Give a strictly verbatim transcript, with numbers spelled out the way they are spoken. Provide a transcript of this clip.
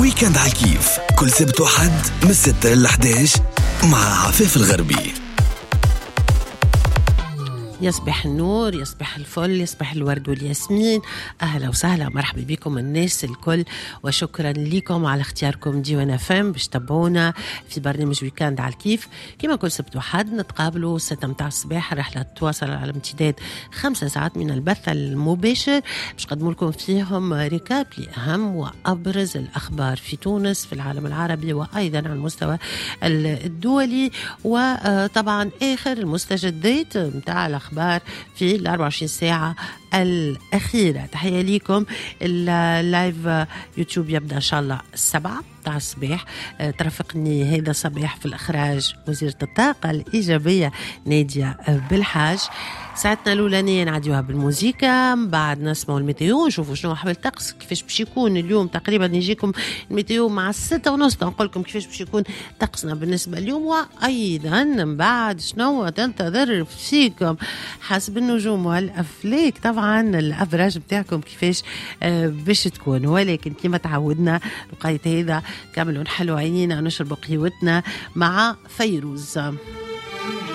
ويكند على الكيف كل سبت وحد من الستة للأحد عشر مع عفاف الغربي. يصبح النور، يصبح الفل، يصبح الورد والياسمين. أهلا وسهلا، مرحبا بكم الناس الكل، وشكرا لكم على اختياركم ديوان اف ام باش تتابعونا في برنامج ويكاند على الكيف. كما كل سبت وحد نتقابلوا ستة متاع الصباح، رحلة تواصل على امتداد خمسة ساعات من البث المباشر باش نقدموا لكم فيهم ريكاب لأهم وأبرز الأخبار في تونس، في العالم العربي، وأيضا على المستوى الدولي، وطبعا آخر المستجدات متاع الأخبار في ال أربعة وعشرين ساعة الأخيرة. تحية لكم. اللايف يوتيوب يبدأ إن شاء الله السبعة تاع الصباح. ترافقني هذا الصباح في الإخراج وزيرة الطاقة الإيجابية نادية بالحاج. ساعتنا الأولانية نعديوها بالموسيقى، بعد نسمعوا الميتيو، نشوفوا شنو حوال الطقس كيفاش باش يكون اليوم. تقريبا يجيكم الميتيو مع الستة ونص، نقول لكم كيفاش باش يكون طقسنا بالنسبة اليوم، وأيضا من بعد شنو تنتظر فيكم حسب النجوم والأفلاك. طبعا الأبراج بتاعكم كيفاش باش تكون، ولكن كما تعودنا لقيت هذا كاملوا نحلوا عينينا ونشربوا قهوتنا مع فيروز.